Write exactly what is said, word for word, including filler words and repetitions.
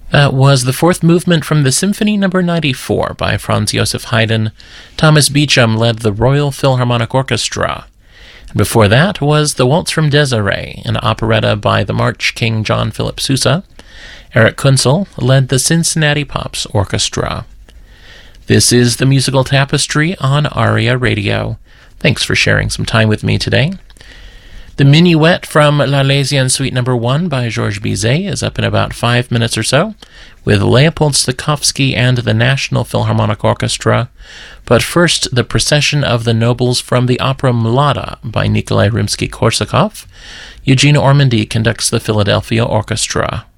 That was the fourth movement from the Symphony Number ninety-four by Franz Joseph Haydn. Thomas Beecham led the Royal Philharmonic Orchestra. And before that was the Waltz from Desiree, an operetta by the March King John Philip Sousa. Eric Kunzel led the Cincinnati Pops Orchestra. This is the Musical Tapestry on ARIA Radio. Thanks for sharing some time with me today. The Minuet from L'Arlésienne Suite Number one by Georges Bizet is up in about five minutes or so, with Leopold Stokowski and the National Philharmonic Orchestra. But first, the Procession of the Nobles from the opera Mlada by Nikolai Rimsky-Korsakov. Eugene Ormandy conducts the Philadelphia Orchestra.